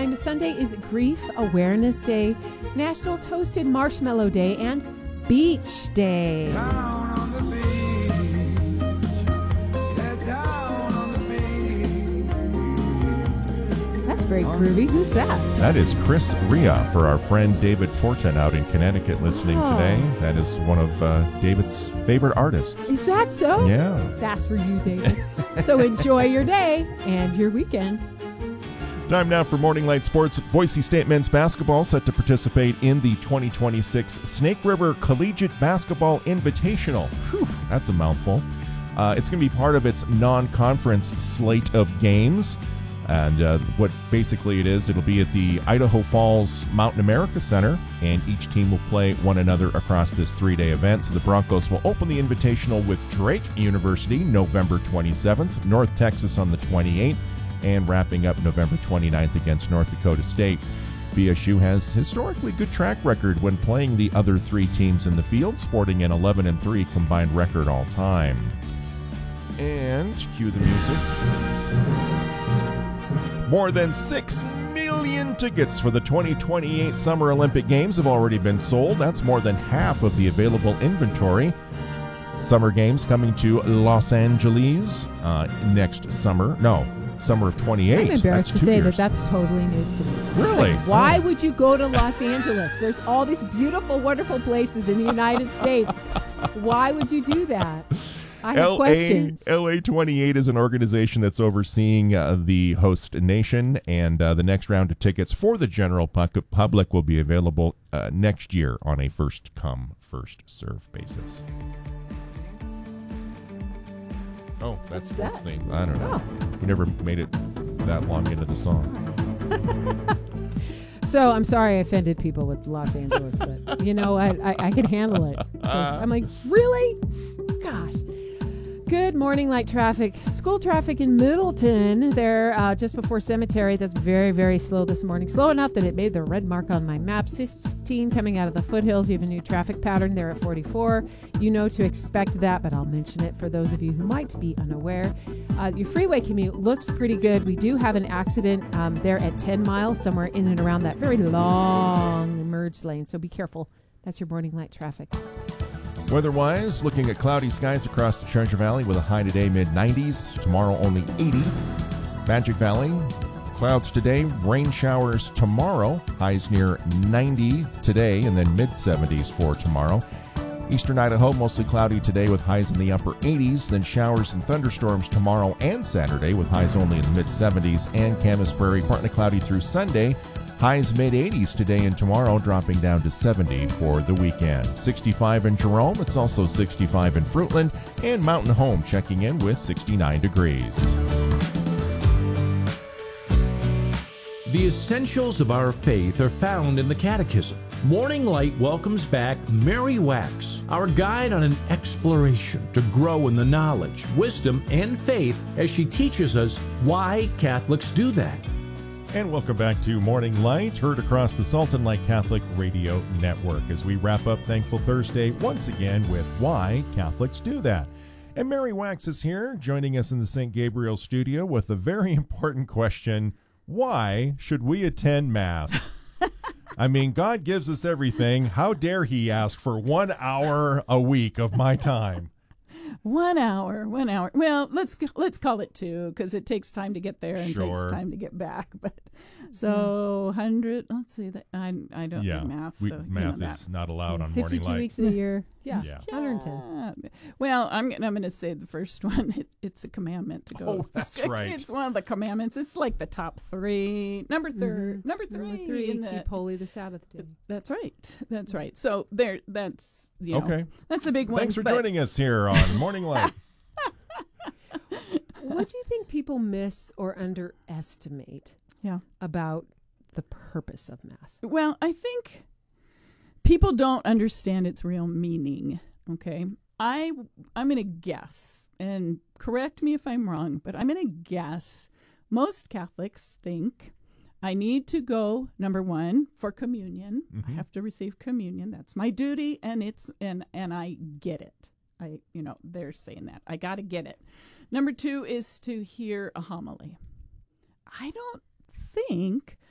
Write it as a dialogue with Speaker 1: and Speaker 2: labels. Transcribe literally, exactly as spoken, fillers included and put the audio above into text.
Speaker 1: time. Sunday is Grief Awareness Day, National Toasted Marshmallow Day, and Beach Day.
Speaker 2: Down on the beach. Yeah, down on the beach.
Speaker 1: That's very groovy. Who's that?
Speaker 3: That is Chris Ria for our friend David Fortin out in Connecticut listening
Speaker 1: Oh.
Speaker 3: today. That is one of uh, David's favorite artists.
Speaker 1: Is that so?
Speaker 3: Yeah.
Speaker 1: That's for you, David. So enjoy your day and your weekend.
Speaker 3: Time now for Morning Light Sports. Boise State men's basketball set to participate in the twenty twenty-six Snake River Collegiate Basketball Invitational. Whew, that's a mouthful. Uh, it's going to be part of its non-conference slate of games. And uh, what basically it is, it'll be at the Idaho Falls Mountain America Center, and each team will play one another across this three-day event. So the Broncos will open the Invitational with Drake University November twenty-seventh, North Texas on the twenty-eighth, and wrapping up November twenty-ninth against North Dakota State. B S U has historically good track record when playing the other three teams in the field, sporting an eleven and three combined record all time. And cue the music. More than six million tickets for the twenty twenty-eight Summer Olympic Games have already been sold. That's more than half of the available inventory. Summer Games coming to Los Angeles uh, next summer. No, summer of twenty-eight.
Speaker 1: I'm embarrassed
Speaker 3: That's
Speaker 1: to
Speaker 3: two
Speaker 1: say
Speaker 3: years.
Speaker 1: that that's totally news to me.
Speaker 3: Really?
Speaker 1: Like, why
Speaker 3: Oh.
Speaker 1: would you go to Los Angeles? There's all these beautiful, wonderful places in the United States. Why would you do that? I have
Speaker 3: L A
Speaker 1: questions.
Speaker 3: L A twenty-eight is an organization that's overseeing uh, the host nation, and uh, the next round of tickets for the general pu- public will be available uh, next year on a first-come, first-serve basis. Oh, that's
Speaker 1: What's
Speaker 3: Folks'
Speaker 1: that?
Speaker 3: name. I don't know.
Speaker 1: Oh.
Speaker 3: We never made it that long into the song.
Speaker 1: So I'm sorry I offended people with Los Angeles, but you know what? I, I can handle it. 'Cause I'm like, really? Gosh. Good morning, light traffic. School traffic in Middleton. There, uh, just before Cemetery. That's very, very slow this morning. Slow enough that it made the red mark on my map. sixteen coming out of the foothills. You have a new traffic pattern there at forty-four. You know to expect that, but I'll mention it for those of you who might be unaware. Uh, your freeway commute looks pretty good. We do have an accident um, there at ten miles, somewhere in and around that very long merge lane. So be careful. That's your morning light traffic.
Speaker 3: Weather-wise, looking at cloudy skies across the Treasure Valley with a high today mid nineties, tomorrow only eighty. Magic Valley, clouds today, rain showers tomorrow, highs near ninety today, and then mid seventies for tomorrow. Eastern Idaho, mostly cloudy today with highs in the upper eighties, then showers and thunderstorms tomorrow and Saturday with highs only in the mid seventies, and Camas Prairie, partly cloudy through Sunday. Highs mid eighties today and tomorrow, dropping down to seventy for the weekend. sixty-five in Jerome, it's also sixty-five in Fruitland, and Mountain Home checking in with sixty-nine degrees.
Speaker 4: The essentials of our faith are found in the Catechism. Morning Light welcomes back Mary Wax, our guide on an exploration to grow in the knowledge, wisdom, and faith as she teaches us why Catholics do that.
Speaker 3: And welcome back to Morning Light, heard across the Sultan Light Catholic Radio Network as we wrap up Thankful Thursday once again with Why Catholics Do That. And Mary Wax is here, joining us in the Saint Gabriel studio with a very important question. Why should we attend Mass? I mean, God gives us everything. How dare he ask for one hour a week of my time?
Speaker 5: One hour, one hour. Well, let's let's call it two because it takes time to get there and
Speaker 3: Sure.
Speaker 5: takes time to get back. But so hundred. Let's see that I I don't
Speaker 3: Yeah,
Speaker 5: do math.
Speaker 3: we,
Speaker 5: so you
Speaker 3: math
Speaker 5: know
Speaker 3: is
Speaker 5: that.
Speaker 3: not allowed on Morning
Speaker 1: fifty-two
Speaker 3: Light.
Speaker 1: weeks in a year. Yeah,
Speaker 3: Yeah.
Speaker 1: one hundred ten.
Speaker 5: Yeah. Well, I'm gonna, I'm going to say the first one. It, it's a commandment to go.
Speaker 3: Oh, that's
Speaker 5: it's,
Speaker 3: right.
Speaker 5: It's one of the commandments. It's like the top three. Number third.
Speaker 1: Mhm.
Speaker 5: Number three.
Speaker 1: Number three,
Speaker 5: in the-
Speaker 1: keep holy the Sabbath day.
Speaker 5: That's right. That's right. So there. That's you know,
Speaker 3: Okay.
Speaker 5: That's a big one.
Speaker 3: Thanks for
Speaker 5: but-
Speaker 3: joining us here on Morning Light.
Speaker 1: What do you think people miss or underestimate
Speaker 5: Yeah.
Speaker 1: about the purpose of Mass?
Speaker 5: Well, I think people don't understand its real meaning. Okay, I I'm gonna guess, and correct me if I'm wrong, but I'm gonna guess most Catholics think I need to go, number one, for communion. I have to receive communion. That's my duty, and it's and and I get it. I you know they're saying that I got to get it. Number two is to hear a homily. I don't think